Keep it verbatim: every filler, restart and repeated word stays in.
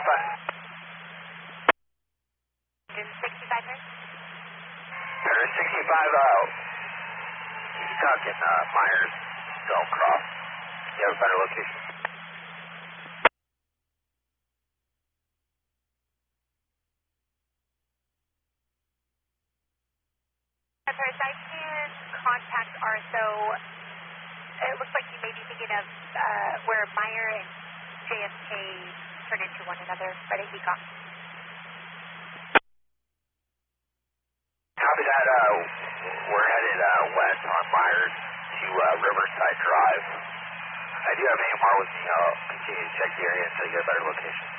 fine. sixty-five here? Turn sixty-five, uh, you talking, uh, Myers, Dome Cross. You have a better location. First, I can contact R S O. It looks like you may be thinking of uh, where Meyer and J F K turn into one another, right at Econ. Copy that, uh, we're headed, uh, west on Myers to, uh, Riverside Drive. I do have A M R with me, I'll continue to check the area until you get a better location.